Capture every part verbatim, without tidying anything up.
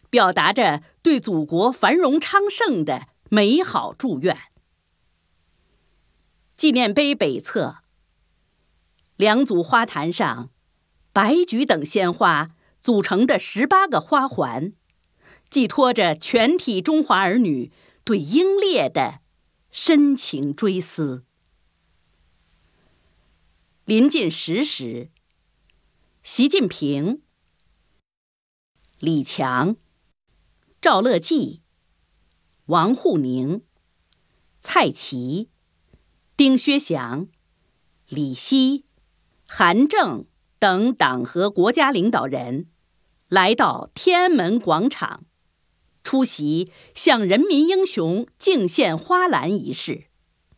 表达着对祖国繁荣昌盛的美好祝愿。纪念碑北侧，两组花坛上，白菊等鲜花组成的十八个花环，寄托着全体中华儿女对英烈的深情追思。临近十时，习近平、李强、赵乐际、王沪宁、蔡奇、丁薛祥、李希、韩正等党和国家领导人来到天安门广场，出席向人民英雄敬献花篮仪式。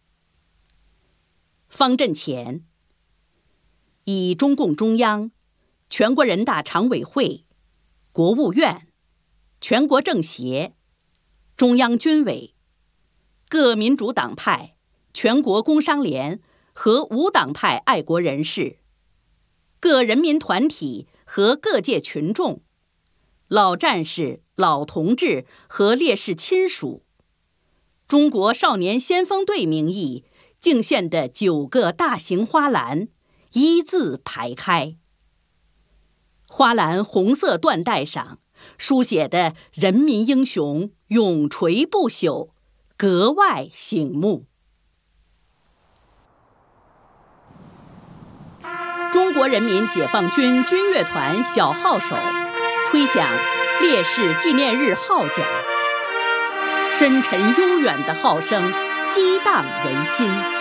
方阵前，以中共中央、全国人大常委会、国务院、全国政协、中央军委、各民主党派、全国工商联和无党派爱国人士、各人民团体和各界群众、老战士、老同志和烈士亲属、中国少年先锋队名义敬献的九个大型花篮一字排开。花篮红色缎带上书写的人民英雄永垂不朽，格外醒目。中国人民解放军军乐团小号手吹响烈士纪念日号角，深沉悠远的号声激荡人心。